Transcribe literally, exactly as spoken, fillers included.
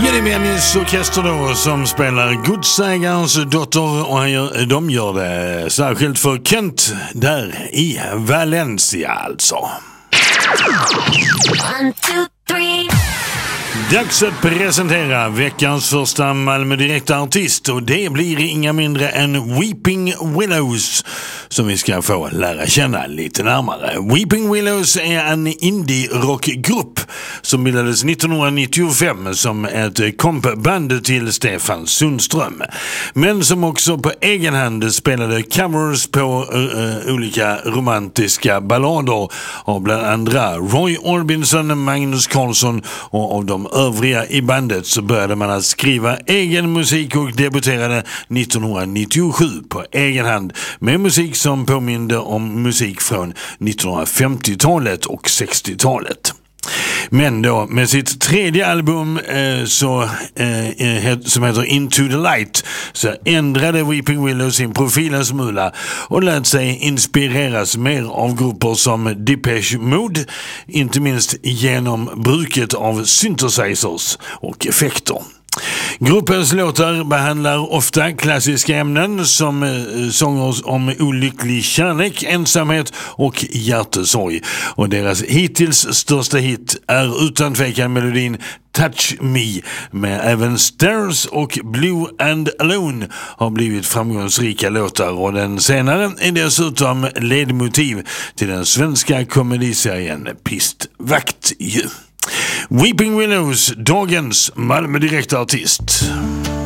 Jedimenis orkester då som spelar Godsägarens dotter, och han gör, de gör det särskilt för Kent där i Valencia alltså. One, two, three. Dags att presentera veckans första Malmö direkta artist, och det blir inga mindre än Weeping Willows som vi ska få lära känna lite närmare. Weeping Willows är en indie-rockgrupp som bildades nittonhundranittiofem som ett kompband till Stefan Sundström, men som också på egen hand spelade covers på uh, olika romantiska ballader av bland andra Roy Orbison, Magnus Carlsson, och av de övriga i bandet så började man att skriva egen musik och debuterade nittonhundranittiosju på egen hand med musik som påminde om musik från nittonhundrafemtiotalet och sextiotalet. Men då med sitt tredje album eh, så, eh, som heter Into the Light så ändrade Weeping Willows sin profil en smula och lät sig inspireras mer av grupper som Depeche Mode, inte minst genom bruket av synthesizers och effekter. Gruppens låtar behandlar ofta klassiska ämnen som eh, sånger om olycklig kärlek, ensamhet och hjärtesorg. Och deras hittills största hit är utan tvekan melodin Touch Me, med även Stairs och Blue and Alone har blivit framgångsrika låtar, och den senare är dessutom ledmotiv till den svenska komediserien Pistvakt ju. Weeping Willows, dagens Malmö direkta artist.